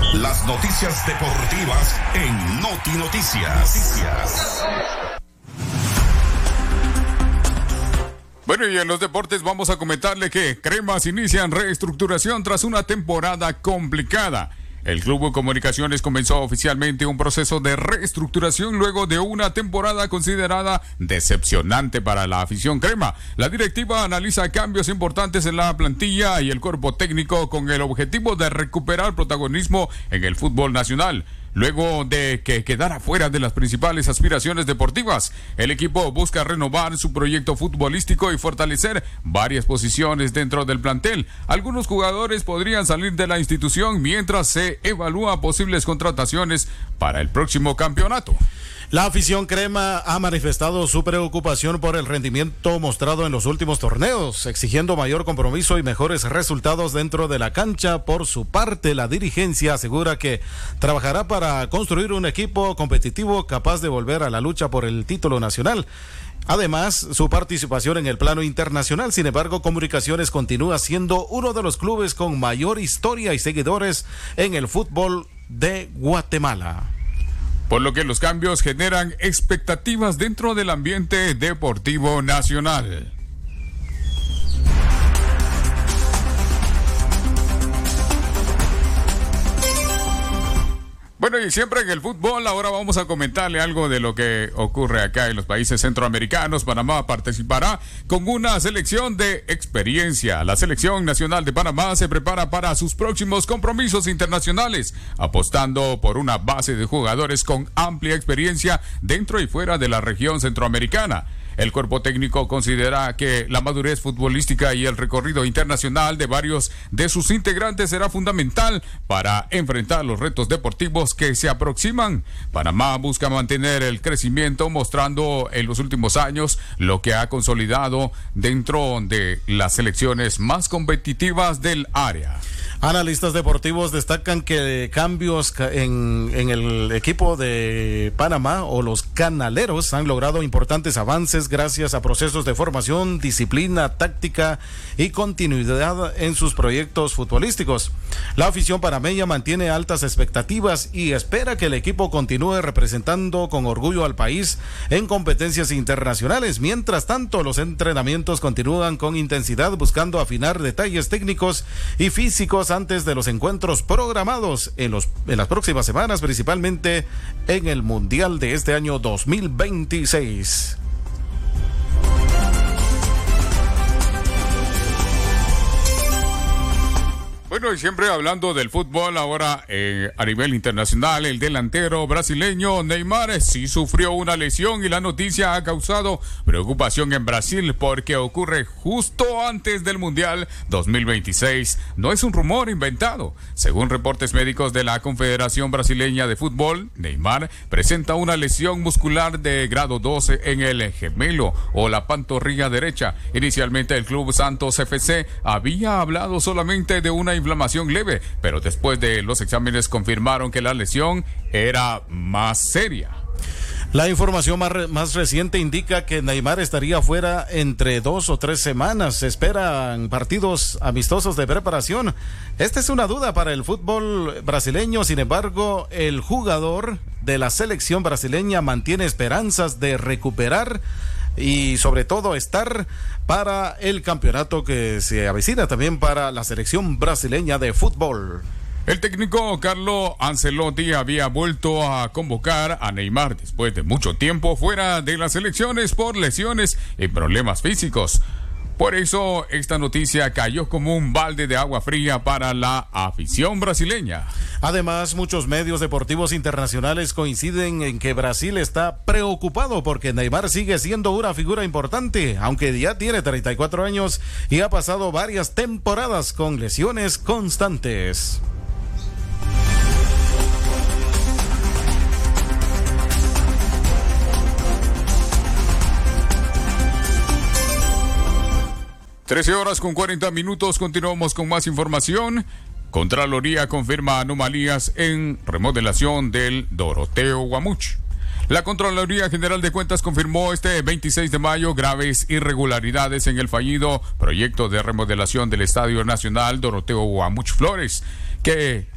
Las noticias deportivas en Noti Noticias. Bueno, y en los deportes vamos a comentarle que Cremas inician reestructuración tras una temporada complicada. El Club de Comunicaciones comenzó oficialmente un proceso de reestructuración luego de una temporada considerada decepcionante para la afición crema. La directiva analiza cambios importantes en la plantilla y el cuerpo técnico con el objetivo de recuperar protagonismo en el fútbol nacional. Luego de que quedara fuera de las principales aspiraciones deportivas, el equipo busca renovar su proyecto futbolístico y fortalecer varias posiciones dentro del plantel. Algunos jugadores podrían salir de la institución mientras se evalúa posibles contrataciones para el próximo campeonato. La afición crema ha manifestado su preocupación por el rendimiento mostrado en los últimos torneos, exigiendo mayor compromiso y mejores resultados dentro de la cancha. Por su parte, la dirigencia asegura que trabajará para construir un equipo competitivo capaz de volver a la lucha por el título nacional. Además, su participación en el plano internacional. Sin embargo, Comunicaciones continúa siendo uno de los clubes con mayor historia y seguidores en el fútbol de Guatemala. Por lo que los cambios generan expectativas dentro del ambiente deportivo nacional. Bueno, y siempre en el fútbol, ahora vamos a comentarle algo de lo que ocurre acá en los países centroamericanos. Panamá participará con una selección de experiencia. La selección nacional de Panamá se prepara para sus próximos compromisos internacionales, apostando por una base de jugadores con amplia experiencia dentro y fuera de la región centroamericana. El cuerpo técnico considera que la madurez futbolística y el recorrido internacional de varios de sus integrantes será fundamental para enfrentar los retos deportivos que se aproximan. Panamá busca mantener el crecimiento, mostrando en los últimos años lo que ha consolidado dentro de las selecciones más competitivas del área. Analistas deportivos destacan que cambios en el equipo de Panamá o los canaleros han logrado importantes avances gracias a procesos de formación, disciplina, táctica y continuidad en sus proyectos futbolísticos. La afición panameña mantiene altas expectativas y espera que el equipo continúe representando con orgullo al país en competencias internacionales. Mientras tanto, los entrenamientos continúan con intensidad, buscando afinar detalles técnicos y físicos antes de los encuentros programados en las próximas semanas, principalmente en el Mundial de este año 2026. Bueno, y siempre hablando del fútbol, ahora a nivel internacional, el delantero brasileño Neymar sí sufrió una lesión y la noticia ha causado preocupación en Brasil porque ocurre justo antes del Mundial 2026. No es un rumor inventado. Según reportes médicos de la Confederación Brasileña de Fútbol, Neymar presenta una lesión muscular de grado 12 en el gemelo o la pantorrilla derecha. Inicialmente el club Santos FC había hablado solamente de una inflamación leve, pero después de los exámenes confirmaron que la lesión era más seria. La información más reciente indica que Neymar estaría fuera entre 2 o 3 semanas. Se esperan partidos amistosos de preparación. Esta es una duda para el fútbol brasileño. Sin embargo, el jugador de la selección brasileña mantiene esperanzas de recuperar y sobre todo estar para el campeonato que se avecina también para la selección brasileña de fútbol. El técnico Carlo Ancelotti había vuelto a convocar a Neymar después de mucho tiempo fuera de las selecciones por lesiones y problemas físicos. Por eso esta noticia cayó como un balde de agua fría para la afición brasileña. Además, muchos medios deportivos internacionales coinciden en que Brasil está preocupado porque Neymar sigue siendo una figura importante, aunque ya tiene 34 años y ha pasado varias temporadas con lesiones constantes. (13:40) Continuamos con más información. Contraloría confirma anomalías en remodelación del Doroteo Guamuch. La Contraloría General de Cuentas confirmó este 26 de mayo graves irregularidades en el fallido proyecto de remodelación del Estadio Nacional Doroteo Guamuch Flores, que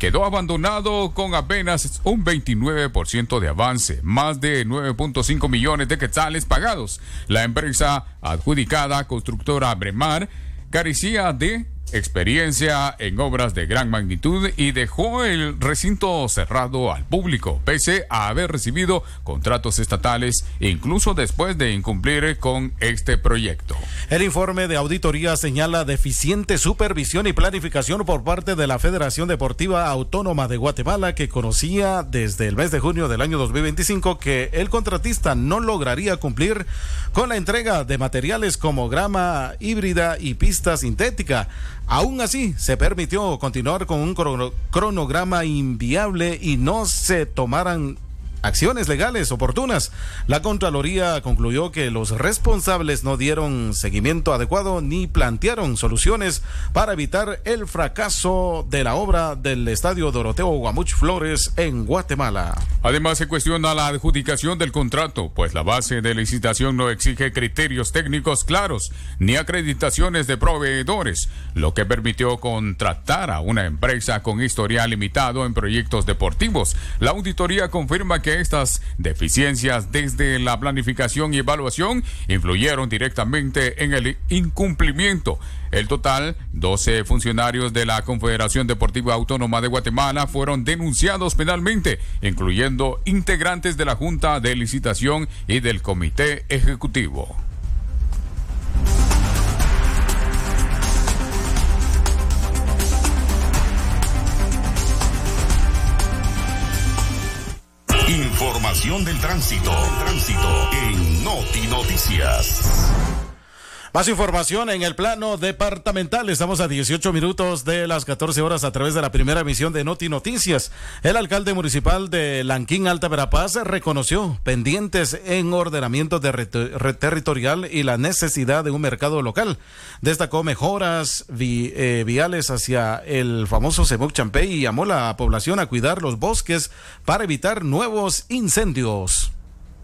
quedó abandonado con apenas un 29% de avance, más de 9.5 millones de quetzales pagados. La empresa adjudicada, constructora Bremar, carecía de experiencia en obras de gran magnitud y dejó el recinto cerrado al público, pese a haber recibido contratos estatales, incluso después de incumplir con este proyecto. El informe de auditoría señala deficiente supervisión y planificación por parte de la Federación Deportiva Autónoma de Guatemala, que conocía desde el mes de junio del año 2025 que el contratista no lograría cumplir con la entrega de materiales como grama híbrida y pista sintética. Aún así, se permitió continuar con un cronograma inviable y no se tomaran acciones legales oportunas. La Contraloría concluyó que los responsables no dieron seguimiento adecuado ni plantearon soluciones para evitar el fracaso de la obra del Estadio Doroteo Guamuch Flores en Guatemala. Además, se cuestiona la adjudicación del contrato, pues la base de licitación no exige criterios técnicos claros ni acreditaciones de proveedores, lo que permitió contratar a una empresa con historial limitado en proyectos deportivos. La auditoría confirma que estas deficiencias desde la planificación y evaluación influyeron directamente en el incumplimiento. El total, 12 funcionarios de la Confederación Deportiva Autónoma de Guatemala fueron denunciados penalmente, incluyendo integrantes de la Junta de Licitación y del Comité Ejecutivo. Información del tránsito en Noti Noticias. Más información en el plano departamental. Estamos a 18 minutos de las 14 horas a través de la primera emisión de Noti Noticias. El alcalde municipal de Lanquín, Alta Verapaz, reconoció pendientes en ordenamiento territorial y la necesidad de un mercado local. Destacó mejoras viales hacia el famoso Semuc Champey y llamó a la población a cuidar los bosques para evitar nuevos incendios.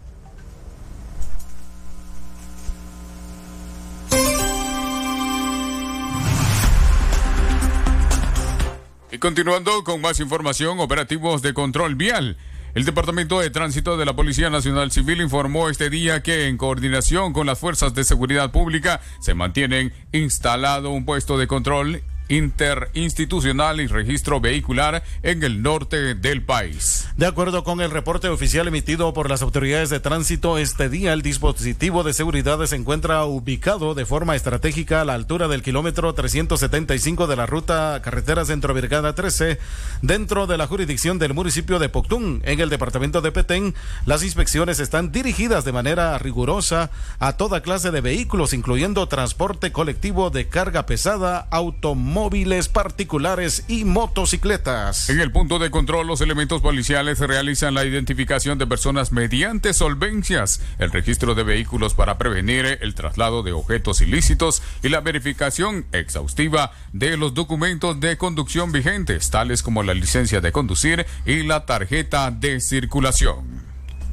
Y continuando con más información, operativos de control vial. El Departamento de Tránsito de la Policía Nacional Civil informó este día que en coordinación con las fuerzas de seguridad pública se mantienen instalado un puesto de control interinstitucional y registro vehicular en el norte del país. De acuerdo con el reporte oficial emitido por las autoridades de tránsito, este día el dispositivo de seguridad se encuentra ubicado de forma estratégica a la altura del kilómetro 375 de la ruta carretera Centroamericana 13, dentro de la jurisdicción del municipio de Poctún. En el departamento de Petén, las inspecciones están dirigidas de manera rigurosa a toda clase de vehículos, incluyendo transporte colectivo de carga pesada, automóviles particulares y motocicletas. En el punto de control, los elementos policiales realizan la identificación de personas mediante solvencias, el registro de vehículos para prevenir el traslado de objetos ilícitos y la verificación exhaustiva de los documentos de conducción vigentes, tales como la licencia de conducir y la tarjeta de circulación.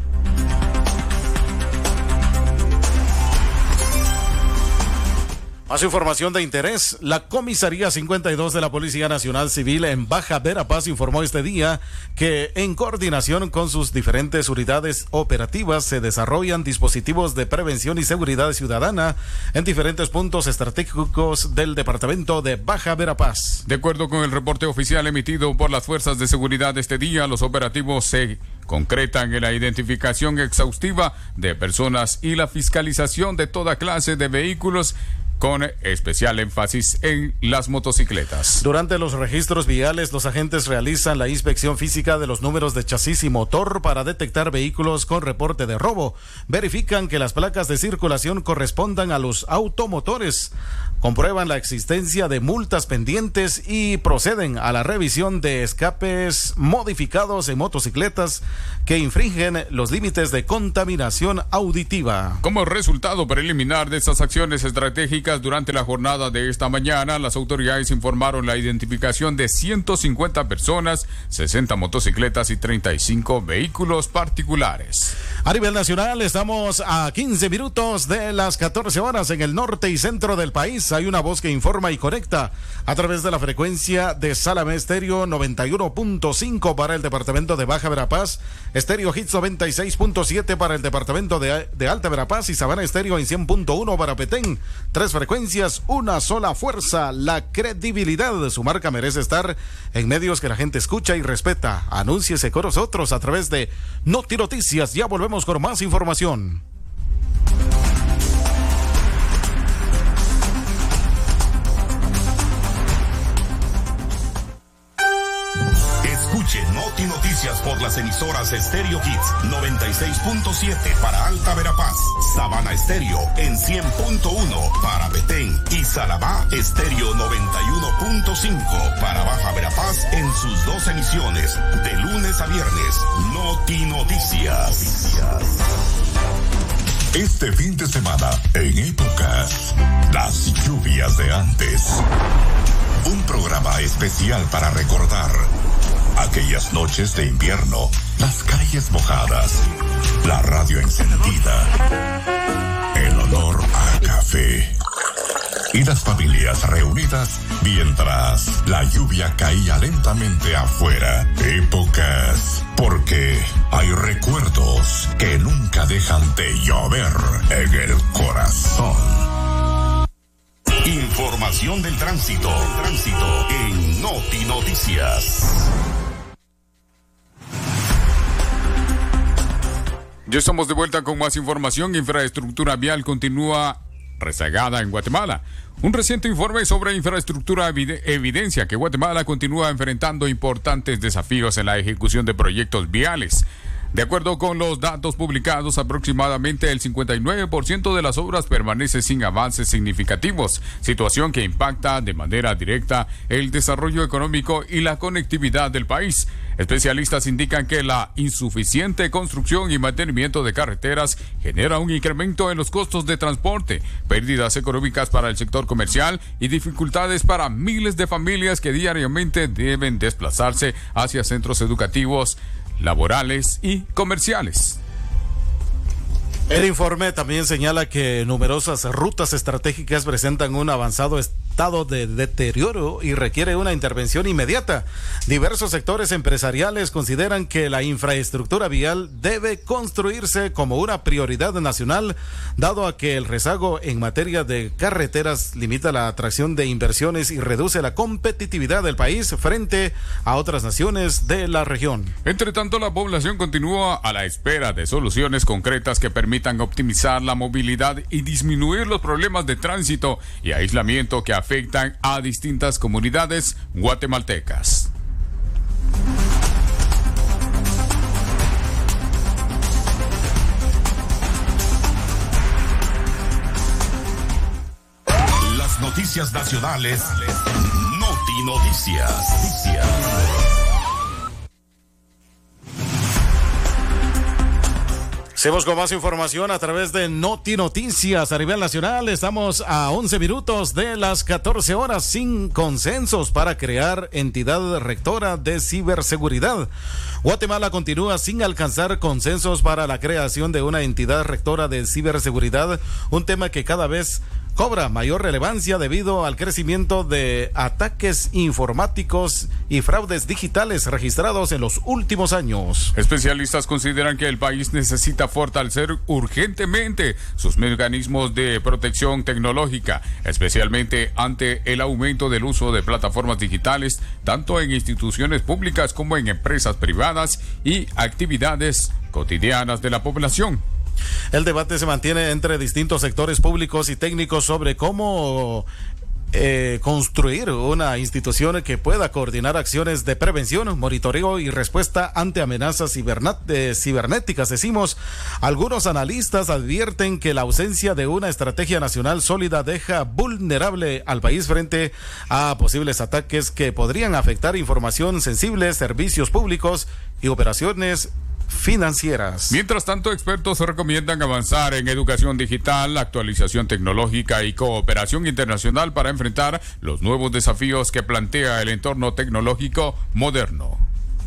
Más información de interés. La Comisaría 52 de la Policía Nacional Civil en Baja Verapaz informó este día que en coordinación con sus diferentes unidades operativas se desarrollan dispositivos de prevención y seguridad ciudadana en diferentes puntos estratégicos del departamento de Baja Verapaz. De acuerdo con el reporte oficial emitido por las fuerzas de seguridad este día, los operativos se concretan en la identificación exhaustiva de personas y la fiscalización de toda clase de vehículos, con especial énfasis en las motocicletas. Durante los registros viales, los agentes realizan la inspección física de los números de chasis y motor para detectar vehículos con reporte de robo. Verifican que las placas de circulación correspondan a los automotores. Comprueban la existencia de multas pendientes y proceden a la revisión de escapes modificados en motocicletas que infringen los límites de contaminación auditiva. Como resultado preliminar de estas acciones estratégicas, médicas. Durante la jornada de esta mañana, las autoridades informaron la identificación de 150 personas, 60 motocicletas y 35 vehículos particulares. A nivel nacional, estamos a 15 minutos de las 14 horas en el norte y centro del país. Hay una voz que informa y conecta a través de la frecuencia de Salamé Estéreo 91.5 para el departamento de Baja Verapaz, Estéreo Hits 96.7 para el departamento de Alta Verapaz y Sabana Estéreo en 100.1 para Petén. 3 frecuencias, una sola fuerza. La credibilidad de su marca merece estar en medios que la gente escucha y respeta. Anúnciese con nosotros a través de Noti Noticias. Ya volvemos con más información. Escuche Noti Noticias por las emisoras Estéreo Hits 96.7 para Alta Verapaz, Sabana Estéreo en 100.1 para Petén y Salamá Estéreo 91.5 para Baja Verapaz en sus 2 emisiones de lunes a viernes. Noti Noticias. Este fin de semana, en Épocas, las lluvias de antes. Un programa especial para recordar aquellas noches de invierno, las calles mojadas, la radio encendida, el olor a café y las familias reunidas mientras la lluvia caía lentamente afuera. Épocas, porque hay recuerdos que nunca dejan de llover en el corazón. Información del tránsito en Noti Noticias. Ya estamos de vuelta con más información. Infraestructura vial continúa rezagada en Guatemala. Un reciente informe sobre infraestructura evidencia que Guatemala continúa enfrentando importantes desafíos en la ejecución de proyectos viales. De acuerdo con los datos publicados, aproximadamente el 59% de las obras permanece sin avances significativos, situación que impacta de manera directa el desarrollo económico y la conectividad del país. Especialistas indican que la insuficiente construcción y mantenimiento de carreteras genera un incremento en los costos de transporte, pérdidas económicas para el sector comercial y dificultades para miles de familias que diariamente deben desplazarse hacia centros educativos, laborales y comerciales. El informe también señala que numerosas rutas estratégicas presentan un avanzado estado de deterioro y requiere una intervención inmediata. Diversos sectores empresariales consideran que la infraestructura vial debe construirse como una prioridad nacional, dado a que el rezago en materia de carreteras limita la atracción de inversiones y reduce la competitividad del país frente a otras naciones de la región. Entre tanto, la población continúa a la espera de soluciones concretas que permitan optimizar la movilidad y disminuir los problemas de tránsito y aislamiento que afectan a distintas comunidades guatemaltecas. Las noticias nacionales, Noti Noticias. Seguimos con más información a través de Noti Noticias a nivel nacional. Estamos a 11 minutos de las 14 horas sin consensos para crear entidad rectora de ciberseguridad. Guatemala continúa sin alcanzar consensos para la creación de una entidad rectora de ciberseguridad, un tema que cada vez cobra mayor relevancia debido al crecimiento de ataques informáticos y fraudes digitales registrados en los últimos años. Especialistas consideran que el país necesita fortalecer urgentemente sus mecanismos de protección tecnológica, especialmente ante el aumento del uso de plataformas digitales, tanto en instituciones públicas como en empresas privadas y actividades cotidianas de la población. El debate se mantiene entre distintos sectores públicos y técnicos sobre cómo construir una institución que pueda coordinar acciones de prevención, monitoreo y respuesta ante amenazas cibernéticas. Decimos, algunos analistas advierten que la ausencia de una estrategia nacional sólida deja vulnerable al país frente a posibles ataques que podrían afectar información sensible, servicios públicos y operaciones financieras. Mientras tanto, expertos recomiendan avanzar en educación digital, actualización tecnológica y cooperación internacional para enfrentar los nuevos desafíos que plantea el entorno tecnológico moderno.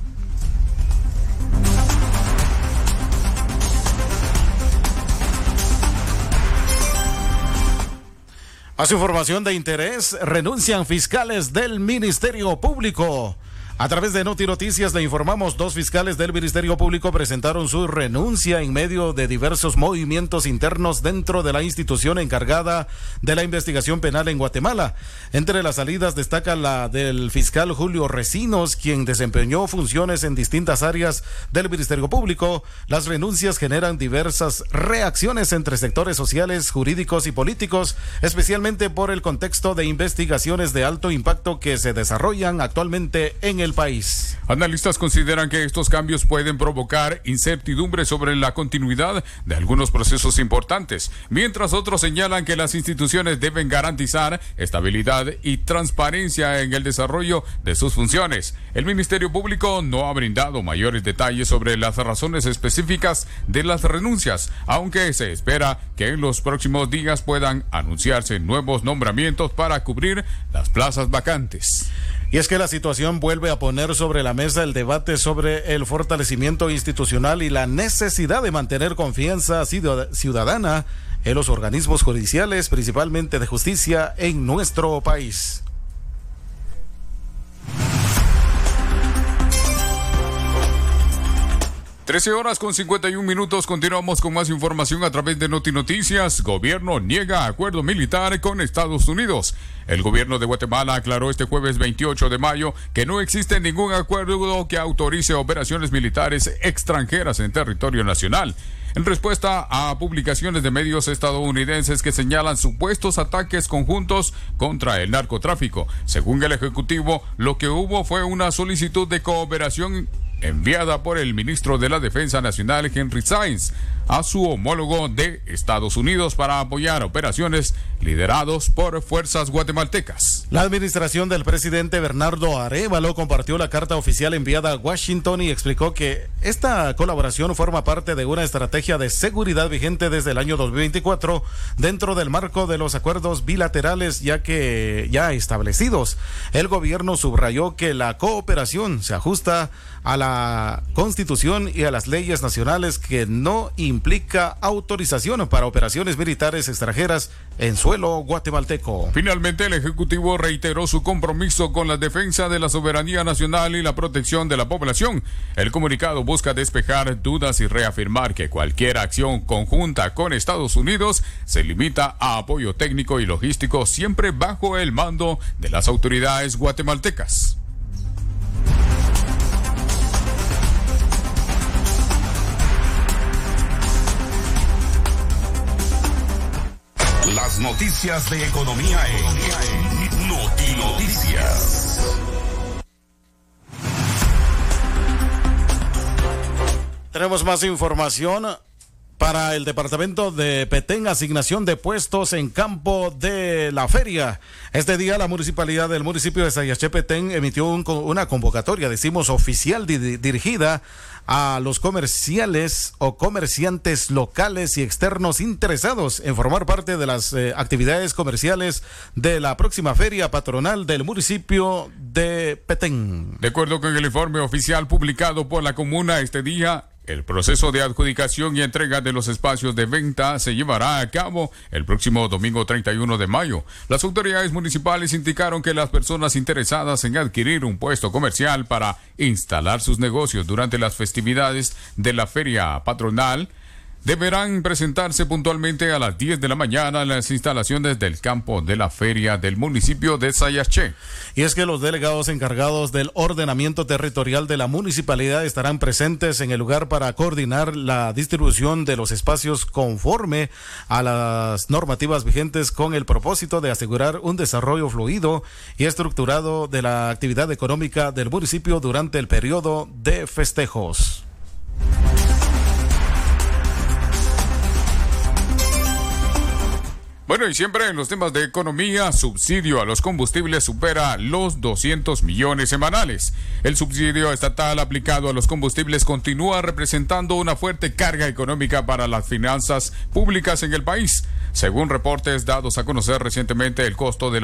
Más información de interés, renuncian fiscales del Ministerio Público. A través de Noti Noticias le informamos, 2 fiscales del Ministerio Público presentaron su renuncia en medio de diversos movimientos internos dentro de la institución encargada de la investigación penal en Guatemala. Entre las salidas destaca la del fiscal Julio Recinos, quien desempeñó funciones en distintas áreas del Ministerio Público. Las renuncias generan diversas reacciones entre sectores sociales, jurídicos y políticos, especialmente por el contexto de investigaciones de alto impacto que se desarrollan actualmente en el país. Analistas consideran que estos cambios pueden provocar incertidumbre sobre la continuidad de algunos procesos importantes, mientras otros señalan que las instituciones deben garantizar estabilidad y transparencia en el desarrollo de sus funciones. El Ministerio Público no ha brindado mayores detalles sobre las razones específicas de las renuncias, aunque se espera que en los próximos días puedan anunciarse nuevos nombramientos para cubrir las plazas vacantes. Y es que la situación vuelve a poner sobre la mesa el debate sobre el fortalecimiento institucional y la necesidad de mantener confianza ciudadana en los organismos judiciales, principalmente de justicia, en nuestro país. (13:51). Continuamos con más información a través de Noti Noticias. Gobierno niega acuerdo militar con Estados Unidos. El gobierno de Guatemala aclaró este jueves 28 de mayo que no existe ningún acuerdo que autorice operaciones militares extranjeras en territorio nacional. En respuesta a publicaciones de medios estadounidenses que señalan supuestos ataques conjuntos contra el narcotráfico, según el Ejecutivo, lo que hubo fue una solicitud de cooperación enviada por el ministro de la Defensa Nacional, Henry Sainz, a su homólogo de Estados Unidos para apoyar operaciones liderados por fuerzas guatemaltecas. La administración del presidente Bernardo Arévalo compartió la carta oficial enviada a Washington y explicó que esta colaboración forma parte de una estrategia de seguridad vigente desde el año 2024 dentro del marco de los acuerdos bilaterales ya establecidos. El gobierno subrayó que la cooperación se ajusta a la Constitución y a las leyes nacionales, que no implica autorización para operaciones militares extranjeras en suelo guatemalteco. Finalmente, el Ejecutivo reiteró su compromiso con la defensa de la soberanía nacional y la protección de la población. El comunicado busca despejar dudas y reafirmar que cualquier acción conjunta con Estados Unidos se limita a apoyo técnico y logístico, siempre bajo el mando de las autoridades guatemaltecas. Las noticias de economía en Noti Noticias. Tenemos más información para el departamento de Petén, asignación de puestos en campo de la feria. Este día la municipalidad del municipio de Sayaché Petén emitió una convocatoria, oficial dirigida a los comerciales o comerciantes locales y externos interesados en formar parte de las actividades comerciales de la próxima feria patronal del municipio de Petén. De acuerdo con el informe oficial publicado por la comuna este día, el proceso de adjudicación y entrega de los espacios de venta se llevará a cabo el próximo domingo 31 de mayo. Las autoridades municipales indicaron que las personas interesadas en adquirir un puesto comercial para instalar sus negocios durante las festividades de la feria patronal deberán presentarse puntualmente a las 10 de la mañana en las instalaciones del campo de la feria del municipio de Sayaché. Y es que los delegados encargados del ordenamiento territorial de la municipalidad estarán presentes en el lugar para coordinar la distribución de los espacios conforme a las normativas vigentes, con el propósito de asegurar un desarrollo fluido y estructurado de la actividad económica del municipio durante el periodo de festejos. Bueno, y siempre en los temas de economía, subsidio a los combustibles supera los 200 millones semanales. El subsidio estatal aplicado a los combustibles continúa representando una fuerte carga económica para las finanzas públicas en el país. Según reportes dados a conocer recientemente, el costo de la